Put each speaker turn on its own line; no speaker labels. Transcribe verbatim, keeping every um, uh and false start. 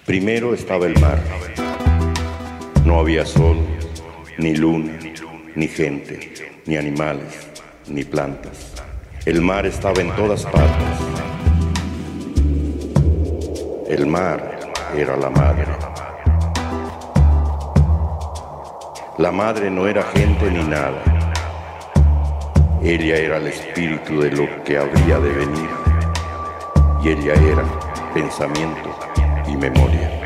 Primero estaba el mar. No había sol, ni luna, ni gente, ni animales, ni plantas. El mar estaba en todas partes. El mar era la madre. La madre no era gente ni nada. Ella era el espíritu de lo que habría de venir. Y ella era pensamiento y memoria.